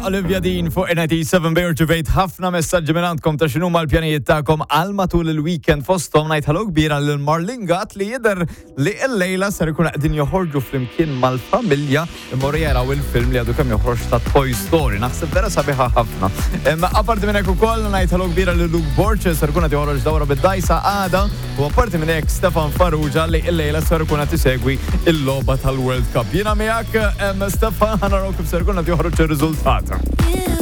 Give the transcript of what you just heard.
Olivia Dean fuq 97 Beirġivejt ħafna messaġġi minn għandkom ta' x'inhu mal-pjanijiet tagħkom għal matul il-weekend fosthom ngħid ħallu kbira lil Marlingat li jidher li l-lejla ser ikun qegħdin joħorġu flimkien mal-familja imorru jaraw il-film li għadu kemm joħroġ ta' Toy Story. Naħseb vera sabiħa ħafna. Apparti minn hekk ukoll ngħid ħallu kbira lil Luke Borges ser ikun qed joħroġ dawra bid-dajsa għada u apparti minn hekk Stefan Farrugia li l-lejla ser ikun qed isegwi il-logħba tal-World Cup. Jiena miegħek Stefan ħanaraw kif ser ikun qed joħroġ ir-riżultat.